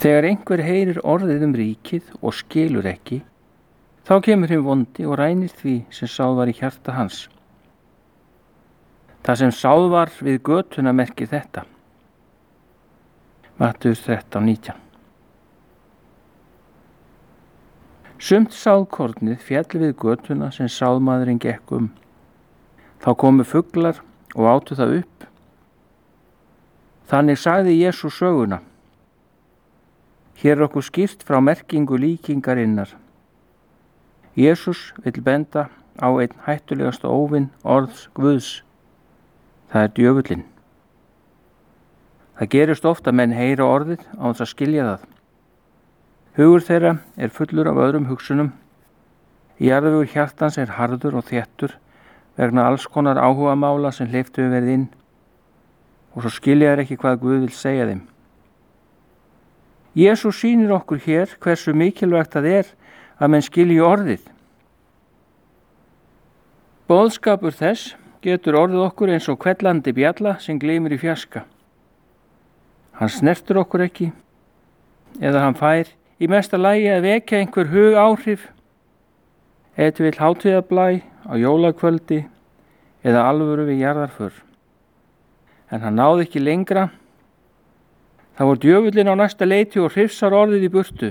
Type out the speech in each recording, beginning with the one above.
Þegar einhver heyrir orðið ríkið og skilur ekki, þá kemur hinn vondi og rænir því sem sáð var í hjarta hans. Það sem sáð var við götuna merkir þetta. Mattheus 13:19. Sumt sáðkornið féll við götuna sem sáðmaðurinn gekk um. Þá komu fuglar og átu það upp. Þannig sagði Jesús söguna. Hér okkur skýrt frá merkingu líkingarinnar. Jesús vill benda á einn hættulegasta óvin orðs Guðs. Það er djöfullinn. Það gerist oft að menn heyra orðið án þess að skilja það. Hugur þeirra er fullur af öðrum hugsunum. Jarðvegur hjartans er harður og þéttur vegna alls konar áhugamála sem hleypt hefur verið inn og svo skilja þeir ekki hvað Guð vil segja þeim. Jesús sýnir okkur hér hversu mikilvægt það er að menn skilji orðið. Boðskapur þess getur orðið okkur eins og hvellandi bjalla sem gleymir í fjarska. Hann snertur okkur ekki eða hann fær í mesta lagi að vekja einhver hug áhrif, ef til vill hátíðarblæ á jólakvöldi eða alvöru við jarðarför. En hann náði ekki lengra. Það var djöfullinn á næsta leiti og hrifsar orðið í burtu.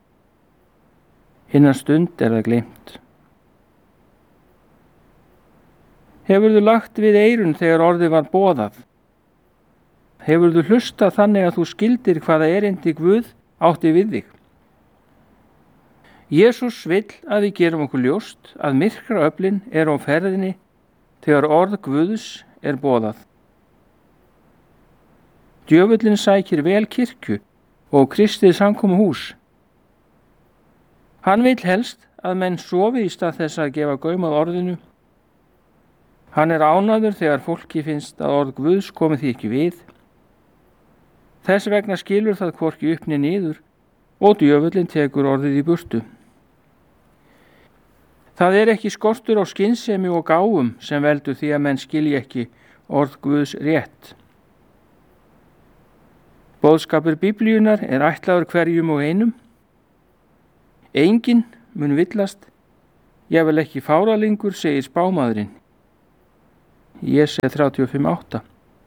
Innan stund er það gleymt. Hefurðu lagt við eyrun þegar orðið var boðað? Hefurðu hlustað þannig að þú skildir hvaða erindi Guð átti við þig? Jesús vill að við gerum okkur ljóst að myrkraöflin er á ferðinni þegar orð Guðs er boðað. Djöfullinn sækir vel kirkju og kristið samkomuhús. Hann vill helst að menn sofi í stað þess að gefa gaum að orðinu. Hann er ánægður þegar fólki finnst að orð Guðs komi því ekki við. Þess vegna skilur það hvorki upp né niður og djöfullinn tekur orðið í burtu. Það er ekki skortur á skynsemi og gáfum sem veldur því að menn skilji ekki orð Guðs rétt. Boðskapur Biblíunnar er ætlaður hverjum og einum. Enginn mun villast, jafnvel ekki fáralingur, segir spámaðurinn. Jesaja 35:8.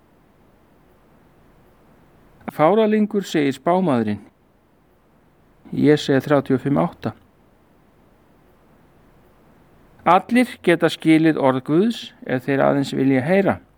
Fáralingur, segir spámaðurinn. Jesaja 35:8. Allir geta skilið orð Guðs ef þeir aðeins vilja heyra.